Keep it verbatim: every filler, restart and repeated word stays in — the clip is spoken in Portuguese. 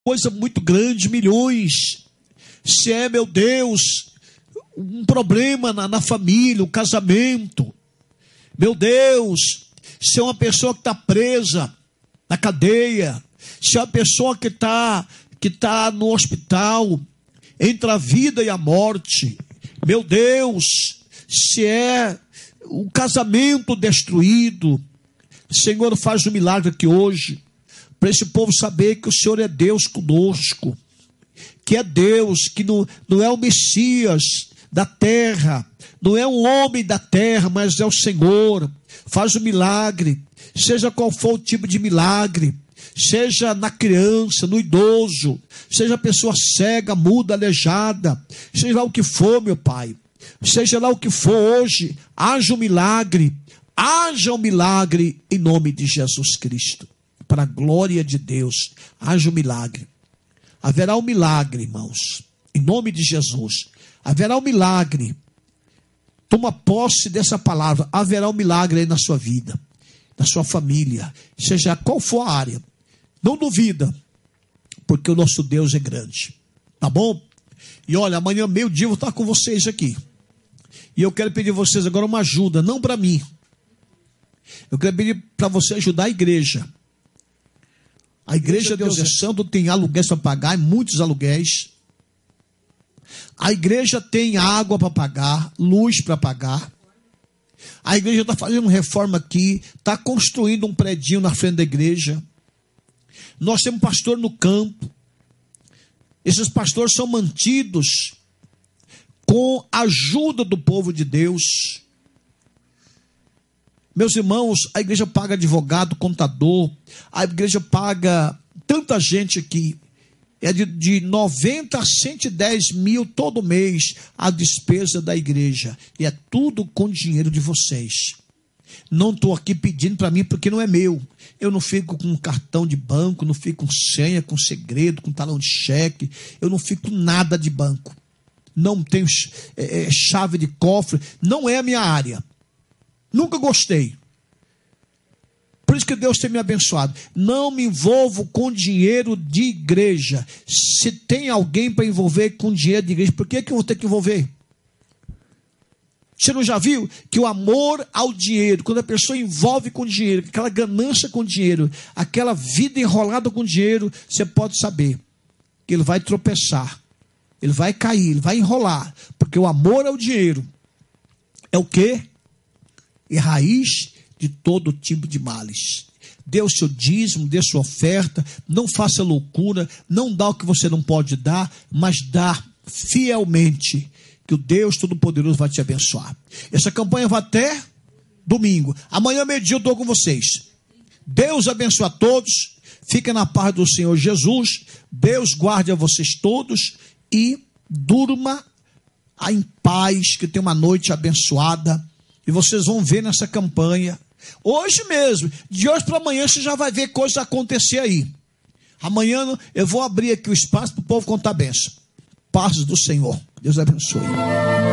coisa muito grande, milhões. Se é, meu Deus, um problema na, na família, o casamento. Meu Deus, se é uma pessoa que está presa na cadeia, se é uma pessoa que está que tá no hospital, entre a vida e a morte. Meu Deus, se é um casamento destruído, Senhor, faz um milagre aqui hoje, para esse povo saber que o Senhor é Deus conosco, que é Deus, que não, não é o Messias da terra, não é um homem da terra, mas é o Senhor. Faz um milagre, seja qual for o tipo de milagre, seja na criança, no idoso, seja a pessoa cega, muda, aleijada, seja lá o que for, meu Pai, seja lá o que for hoje, haja um milagre, haja um milagre em nome de Jesus Cristo, para a glória de Deus, haja um milagre. Haverá um milagre, irmãos, em nome de Jesus, haverá um milagre. Toma posse dessa palavra, haverá um milagre aí na sua vida, na sua família, seja qual for a área. Não duvida, porque o nosso Deus é grande, tá bom? E olha, amanhã meio-dia eu vou estar com vocês aqui. E eu quero pedir a vocês agora uma ajuda, não para mim. Eu quero pedir para você ajudar a igreja. A igreja Deus é Santo tem aluguéis para pagar, muitos aluguéis. A igreja tem água para pagar, luz para pagar. A igreja está fazendo uma reforma aqui, está construindo um predinho na frente da igreja. Nós temos pastor no campo. Esses pastores são mantidos com a ajuda do povo de Deus. Meus irmãos, a igreja paga advogado, contador, a igreja paga tanta gente aqui. É de, de noventa a cento e dez mil todo mês a despesa da igreja. E é tudo com dinheiro de vocês. Não estou aqui pedindo para mim porque não é meu. Eu não fico com cartão de banco, não fico com senha, com segredo, com talão de cheque. Eu não fico com nada de banco. Não tenho é, é, chave de cofre. Não é a minha área. Nunca gostei. Por isso que Deus tem me abençoado. Não me envolvo com dinheiro de igreja. Se tem alguém para envolver com dinheiro de igreja, por que, que eu vou ter que envolver? Você não já viu que o amor ao dinheiro, quando a pessoa envolve com dinheiro, aquela ganância com dinheiro, aquela vida enrolada com dinheiro, você pode saber que ele vai tropeçar, ele vai cair, ele vai enrolar, porque o amor ao dinheiro é o quê? É raiz de todo tipo de males. Dê o seu dízimo, dê sua oferta, não faça loucura, não dá o que você não pode dar, mas dá fielmente, que o Deus Todo-Poderoso vai te abençoar. Essa campanha vai até domingo. Amanhã, meio-dia, eu estou com vocês. Deus abençoe a todos. Fiquem na paz do Senhor Jesus. Deus guarde a vocês todos. E durma em paz, que tenha uma noite abençoada. E vocês vão ver nessa campanha. Hoje mesmo, de hoje para amanhã, você já vai ver coisas acontecer aí. Amanhã eu vou abrir aqui o espaço para o povo contar a bênção. Paz do Senhor. Deus abençoe.